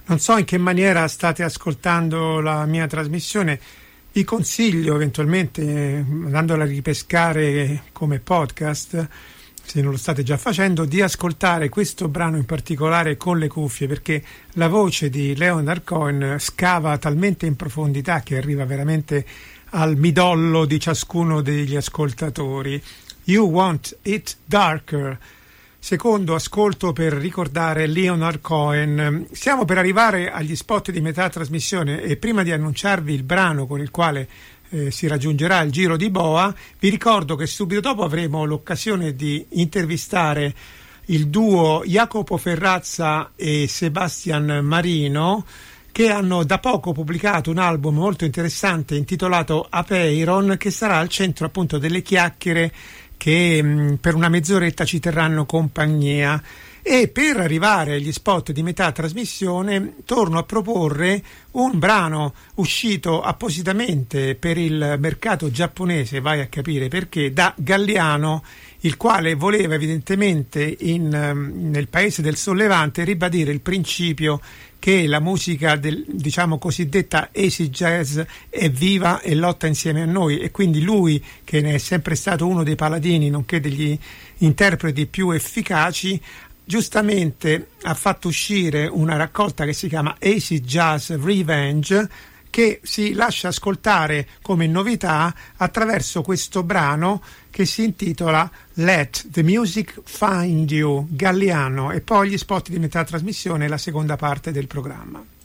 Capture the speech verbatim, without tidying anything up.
Non so in che maniera state ascoltando la mia trasmissione, vi consiglio eventualmente, andandola a ripescare come podcast, se non lo state già facendo, di ascoltare questo brano in particolare con le cuffie, perché la voce di Leonard Cohen scava talmente in profondità che arriva veramente al midollo di ciascuno degli ascoltatori. You Want It Darker. Secondo ascolto per ricordare Leonard Cohen. Siamo per arrivare agli spot di metà trasmissione e prima di annunciarvi il brano con il quale eh, si raggiungerà il giro di boa, vi ricordo che subito dopo avremo l'occasione di intervistare il duo Jacopo Ferrazza e Sebastian Marino, che hanno da poco pubblicato un album molto interessante intitolato Apeiron, che sarà al centro appunto delle chiacchiere che mh, per una mezz'oretta ci terranno compagnia. E per arrivare agli spot di metà trasmissione torno a proporre un brano uscito appositamente per il mercato giapponese, vai a capire perché, da Galliano, il quale voleva evidentemente in, nel paese del sollevante ribadire il principio che la musica del, diciamo cosiddetta acid jazz è viva e lotta insieme a noi, e quindi lui, che ne è sempre stato uno dei paladini nonché degli interpreti più efficaci, giustamente ha fatto uscire una raccolta che si chiama Acid Jazz Revenge, che si lascia ascoltare come novità attraverso questo brano che si intitola Let the Music Find You, Galliano, e poi gli spot di metà trasmissione, la seconda parte del programma.